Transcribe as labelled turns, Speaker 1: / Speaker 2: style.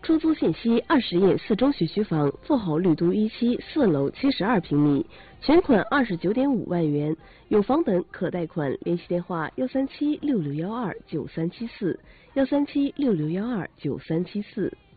Speaker 1: 出租信息：20页4中学区房，富豪绿都一期4楼72平米，全款29.5万元，有房本可贷款。联系电话：13766129374，13766129374。